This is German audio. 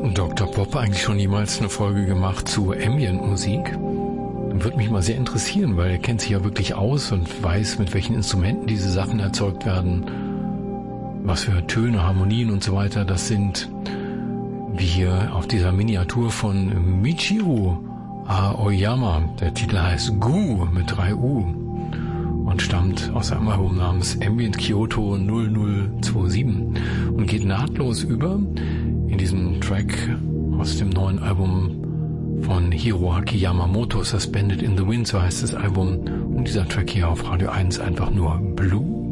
Dr. Pop eigentlich schon jemals eine Folge gemacht zu Ambient-Musik? Würde mich mal sehr interessieren, weil er kennt sich ja wirklich aus und weiß, mit welchen Instrumenten diese Sachen erzeugt werden, was für Töne, Harmonien und so weiter das sind, wie hier auf dieser Miniatur von Michiru Aoyama. Der Titel heißt Gu mit 3 U und stammt aus einem Album namens Ambient Kyoto 0027 und geht nahtlos über in diesem Track aus dem neuen Album von Hiroaki Yamamoto, Suspended in the Wind, so heißt das Album. Und dieser Track hier auf Radio 1 einfach nur Blue.